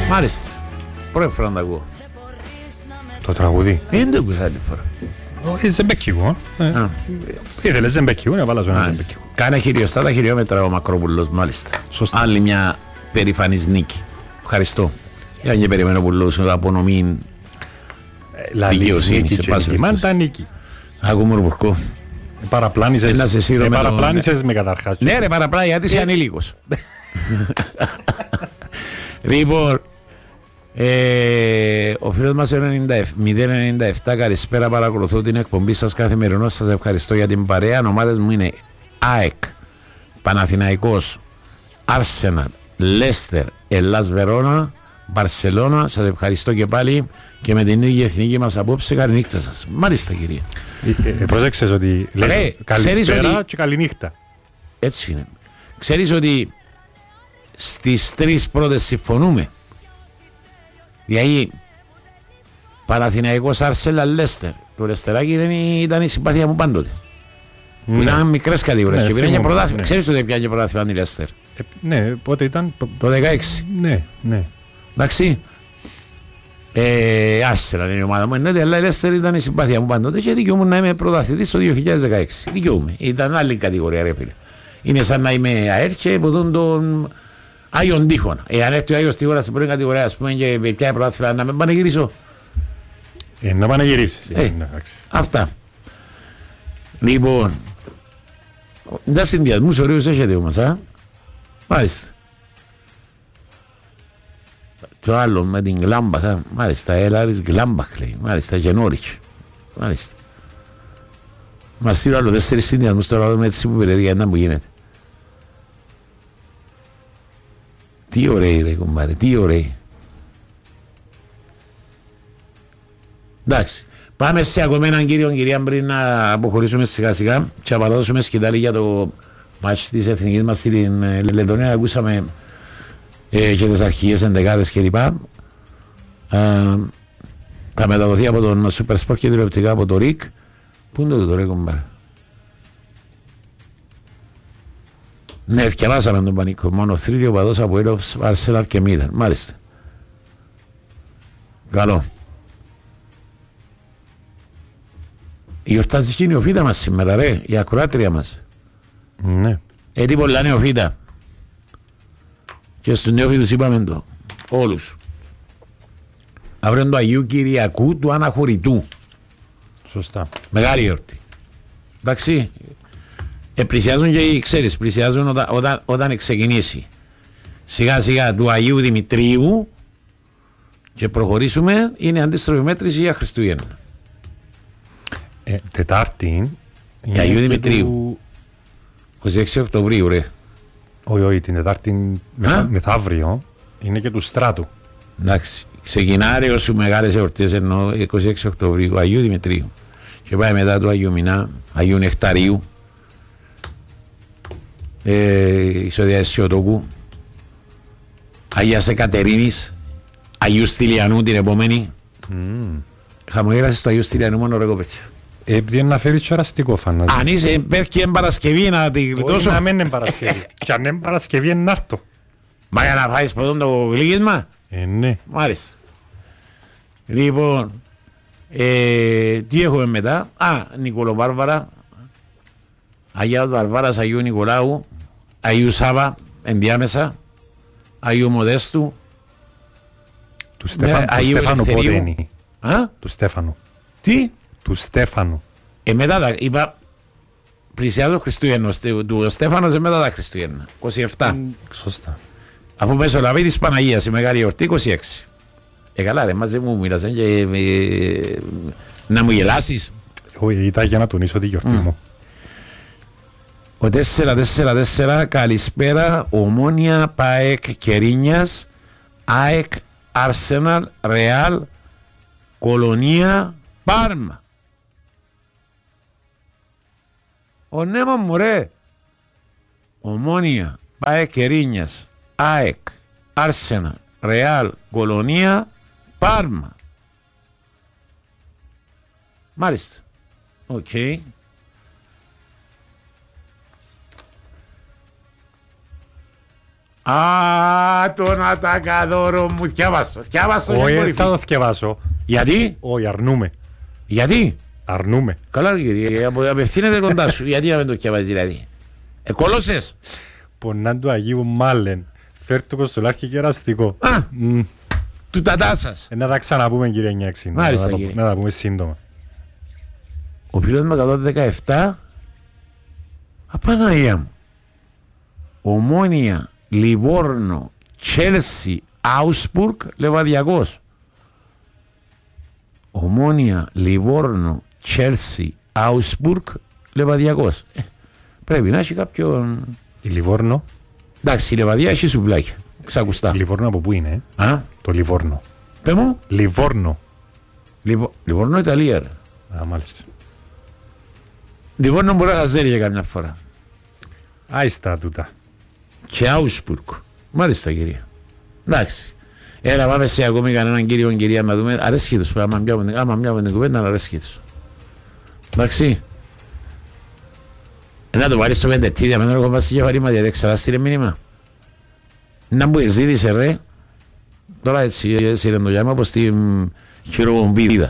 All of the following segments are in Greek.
Μάλιστα. Πρώτη φορά να τα ακούω. Το τραγούδι. Δεν το ακούσα άλλη φορά. Ζεμπέκικο. Ήθελες Ζεμπέκικο, να βάλω ένα Ζεμπέκικο. Κάνε χειριοστά τα χιλιόμετρα ο Μακρόπουλος, μάλιστα. Σωστά. Άλλη μια περηφανής νίκη. Ευχαριστώ. Για και περιμένω πουλούς απονομή δικαιοσύνη. Μάντα νίκη. Άκου μουρμουρκό. Παραπλάνησες με καταρχάς. Ναι ρε παραπλάνη, γιατί είσαι ανήλικος. Λοιπόν, ο φίλος μας 097, καλησπέρα, παρακολουθώ την εκπομπή σας καθημερινώς, σας ευχαριστώ για την παρέα. Ομάδες μου είναι ΑΕΚ, Παναθηναϊκός, Άρσεναλ, Λέστερ, Ελλάς Βερόνα, Μπαρσελώνα. Σας ευχαριστώ και πάλι και με την ίδια εθνική μας απόψε. Καλή νύχτα σας. Μάλιστα κυρία. Πρόσεξες ότι λες καλησπέρα και καληνύχτα. Έτσι είναι. Ξέρεις ότι στις τρεις πρώτες συμφωνούμε. Δηλαδή Παναθηναϊκός, Άρσεναλ, Λέστερ. Το Λεστεράκι ήταν η συμπάθεια μου πάντοτε. Που ήταν μικρές κατηγορίες και πήραν και πρωτάθλημα. Ξέρεις ότι πιάνε και πρωτάθλημα η Λέστερ. Ναι, πότε ήταν? Το 16. Ναι. Εντάξει. Άρσεναλ είναι η ομάδα μου. Εννοείται, αλλά η Λέστερ ήταν η συμπάθεια μου πάντοτε και δικαιούμαι να είμαι πρωταθλητής το 2016. Δικαιούμαι. Ήταν άλλη κατηγορία, ρε φίλε. Είναι σαν να είμαι ΑΕΡ και υποδούν τον Άγιον Τείχον. Εάν έρθει ο Άγιος Τείχονας στην πρώτη κατηγορία, ας πούμε, και πιάει πρωτάθλημα, να με πανηγυρίσω. Να πανηγυρίσεις. Αυτά. Λοιπόν, τα συνδυασμούς ωραίους έχετε όμως, μάλιστα. Το άλλο με την Γκλάμπαχ, μάλιστα, Έλαρης Γκλάμπαχ λέει, μάλιστα, και Νόριτς, μάλιστα. Μας στείλω άλλο 4 συνδυασμούς τώρα με έτσι που περιέργεια να μου γίνεται. Τι ωραίοι ρε κομπάρε, τι ωραίοι. Εντάξει, πάμε σε ακόμα έναν κύριο κυρία πριν να αποχωρήσουμε σιγά σιγά και να παραδώσουμε σκητάλη για το μάτσι της εθνικής μας στην Λετωνία. Ακούσαμε και τις αρχίες εντεκάδες κλπ. Θα μεταδοθεί από τον Super Sport και τηλεοπτικά από το ΡΙΚ. Πού είναι το ρε κομπάρε? Ναι, θυκευάσαμε τον Πανίκο. Μόνο θρύλιο παδός από Έλοφς, Αρσέναλ και Μίλαν. Μάλιστα. Καλό. Γιορτάζει και η νεοφύτα μας σήμερα ρε, η ακροάτρια μας. Ναι. Έτσι πολλά νεοφύτα. Και στους νεοφύτους είπαμε το. Όλους. Αύριο είναι το Αγίου Κυριακού του Αναχωρητού. Σωστά. Μεγάλη γιορτή. Εντάξει. Πλησιάζουν και ξέρεις, πλησιάζουν όταν ξεκινήσει σιγά σιγά του Αγίου Δημητρίου και προχωρήσουμε, είναι αντίστροφη μέτρηση για Χριστούγεννα. Τετάρτη για Αγίου Δημητρίου 26 Οκτωβρίου ρε. Όχι, την Τετάρτη μεθαύριο είναι και του Στράτου. Εντάξει, ξεκινάει ως μεγάλες εορτές ενώ 26 Οκτωβρίου Αγίου Δημητρίου και πάει μετά του Αγίου Μηνά, Αγίου Νεκταρίου, Ισοδιάς Σιωτοκού, Αγίας Εκατερίνης, Αγίου Στυλιανού την επόμενη. Χαμογέλασες στο Αγίου Στυλιανού μόνο ρε κοπέτσια. Επειδή να φέρεις οραστικό φανάζω. Αν είσαι υπέρχει εν Παρασκευή να τη γλιτώσω. Όχι να μένει εν Παρασκευή. Κι αν εν Παρασκευή εν να'ρτω. Μα για να φάεις ποτέ το γλύκισμα. Ναι. Μάλιστα. Λοιπόν, τι έχουμε μετά? Νικολοβάρβαρα, Αγίας Βαρβάρας, Αγίου Νικολάου, Αγίου Σάβα, ενδιάμεσα, Αγίου Μοδέστου, του Στέφανου πότε είναι? Του Στέφανου. Τι? Του Στέφανου. Μετά τα είπα, πλησιάζω Χριστούγεννα, του Στέφανος μετά τα Χριστούγεννα, 27. Σωστά. Αφού μεσολαβεί της Παναγίας η μεγάλη εορτή 26. Καλά ρε, μαζί μου μίλας και να μου γελάσεις. Όχι, ήταν για να τονίσω τη γιορτή μου. Ο 4-4-4, καλησπέρα, Ομόνια, ΠΑΕΚ, Κερίνιας, ΑΕΚ, Άρσεναλ, Ρεάλ, Κολονία, Πάρμα. Ο νέμα μου ρε. Ομόνια, ΠΑΕΚ, Κερίνιας, ΑΕΚ, Άρσεναλ, Ρεάλ, Κολονία, Πάρμα. Μάλιστα. Οκ. Α, τον Ατακαδόρο μου. Θκιάβαστο. Όχι, θα το θκιαβάσω. Γιατί? Όχι, αρνούμε. Γιατί? Αρνούμε. Καλά κύριε, απευθύνεται κοντά σου. Γιατί να μην το θκιαβάζεις δηλαδή? Εκόλωσες. Πονάν του Αγίου Μάλεν. Φέρ' το κοστολάρχη και εραστικό. Του τατάσας. Να τα ξαναπούμε κύριε Νιάξη. Μάλιστα, κύριε. Να τα πούμε σύντομα. Ο πυρός με 117. Απαναία μου. Ομόνια, Λιβόρνο, Τσέλσι, Άουσπουργκ, Λεβαδιακός. Ομόνια, Λιβόρνο, Τσέλσι, Άουσπουργκ, Λεβαδιακός. Πρέπει να έχει κάποιον... Η Λιβόρνο. Εντάξει, η Λεβαδία έχει σουβλάκια. Ξακουστά. Η Λιβόρνο από πού είναι? Το Λιβόρνο. Πες μου. Λιβόρνο. Λιβόρνο Ιταλία ρε. Μάλιστα. Λιβόρνο μπορεί να χαζέρει για καμιά φορά. Άιστα τούτα. Και Άουσπουργκ. Μάλιστα κυρία. Εντάξει. Έλα πάμε σε ακόμη κανέναν κύριο κυρία να δούμε. Αρέσκει τους. Άμα μοιάβουν την κουβέντα να αρέσκει τους. Εντάξει. Να το βάλεις στο πεντετίδια με τον κομμάτι στη κεφαλήμα γιατί ξαλάς στείλε μήνυμα. Να μου ζήτησε ρε. Τώρα έτσι είναι το γιάμα όπως την χειροπομπίδα.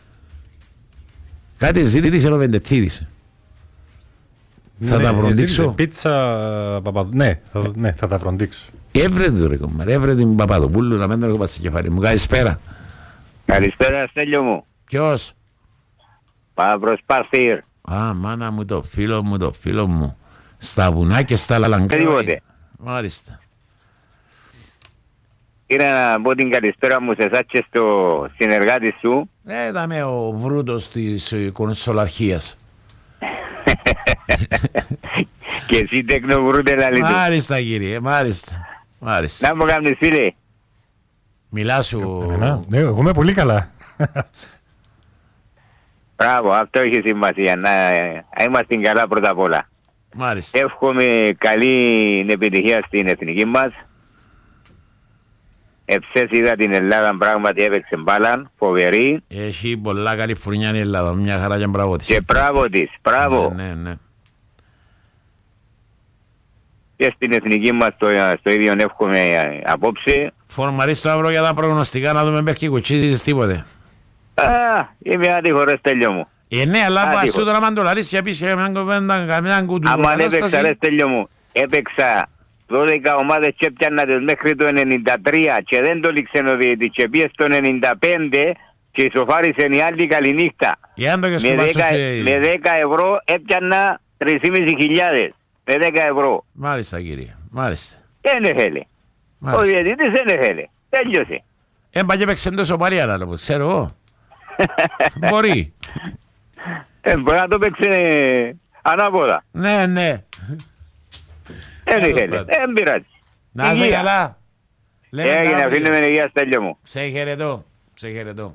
Κάτι ζήτησε ο πεντετίδης. Θα τα βροντίξω. Πίτσα Παπαδοπούλου. Ναι, θα τα βροντίξω. Έβρε του ρε κομμάτι. Έβρε την Παπαδοπούλου να μην τον κομμάτι στη κεφαλή μου. Καλησπέρα. Καλησπέρα Στέλιο μου. Ποιος? Παύρος Παστήρ. Α, μάνα μου το φίλο μου. Στα βουνά και στα λαλαγκάρια. Μάλιστα. Ήρθα να πω την καλησπέρα μου σε εσάς και στο συνεργάτη σου. Είδαμε ο βρούτος της κονσολαρχίας. Και εσύ τεκνοβρούτε λαλί του. Μάλιστα κύριε, μάλιστα. Να μου κάνεις φίλε. Μιλά σου. Ναι, εγώ είμαι πολύ καλά. Μπράβο, αυτό έχει σημασία. Να είμαστε καλά πρώτα απ' όλα. Μάλιστα. Εύχομαι καλή επιτυχία στην εθνική μας. Εψές είδα την Ελλάδα πράγματι έπαιξε μπάλαν, φοβερή. Έχει πολλά καλή φουρνιά η Ελλάδα, μια χαρά και μπράβο της. Και μπράβο της, μπράβο. Ναι. Και στην εθνική μας το ίδιο εύχομαι απόψε. Φορμαρίς το αύριο για τα προγνωστικά να δούμε μέχρι κουτσίζεις τίποτε. Είμαι άτυχο ρε Στέλιο μου. Ναι, αλλά ας τούτο να μαντολαρείς και πεις και μια κουτού. Άμα έπαιξα ρε Στέλιο μου, έπαιξα 12 ομάδες και έπιανα τις μέχρι το 93 και δεν το λήξε ο διαιτητής και πήγε στο 95 και ισοφάρισε η άλλη καληνύχτα. Με 10 ευρώ έπιανα 3.500 με 10 ευρώ. Μάλιστα κύριε, μάλιστα. Δεν θέλει. Ο διαιτητής δεν θέλει. Τέλειωσε. Έμπα και παίξε τόσο παλιά να το ξέρω εγώ. Μπορεί. Μπορεί να το παίξει ανάποδα. Ναι. Δεν θέλει. Δεν πειράζει. Να είσαι καλά. Έγινε φίλε με υγεία Στέλιο μου. Σε χαιρετώ.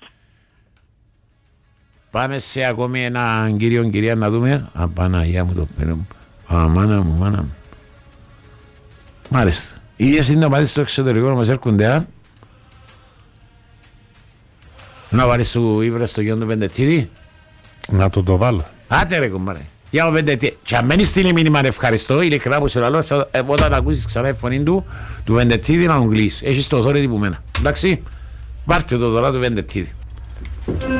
Πάμε σε ακόμη έναν κύριο κυρία να δούμε. Παναγιά μου το πέρα μου. Μάνα μου. Μάλιστα. Οι ίδιες είναι να πάρεις στο εξωτερικό να μας έρχονται. Να βάλεις του ύβρες στο γιον του Πεντετίδη. Να το βάλω. Άτε ρε κομμάρε. Για ο Πεντετίδη. Και αν μένει στείλει μήνυμα να ευχαριστώ, ειλικρινά που σε λαλώ, όταν ακούσεις ξανά η φωνή του Πεντετίδη να τον κλείσεις. Έχεις το θόρυβο που μένα. Εντάξει. Βάρτε το τώρα του Πεντετίδη.